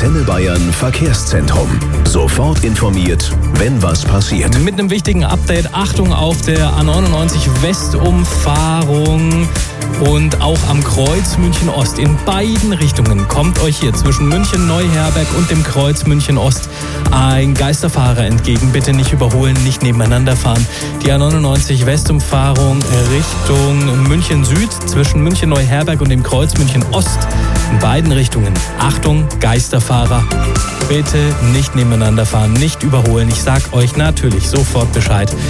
Antenne Bayern Verkehrszentrum. Sofort informiert, wenn was passiert. Mit einem wichtigen Update. Achtung auf der A99 Westumfahrung und auch am Kreuz München Ost. In beiden Richtungen kommt euch hier zwischen München Neuherberg und dem Kreuz München Ost ein Geisterfahrer entgegen. Bitte nicht überholen, nicht nebeneinander fahren. Die A99 Westumfahrung Richtung München Süd zwischen München Neuherberg und dem Kreuz München Ost. In beiden Richtungen. Achtung, Geisterfahrer. Bitte nicht nebeneinander fahren, nicht überholen. Ich sag euch natürlich sofort Bescheid.